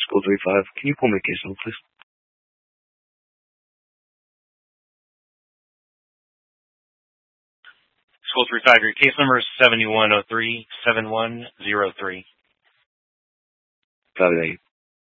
School 35. Can you pull me a case number, please? School 35, your case number is 7103-7103. Got it.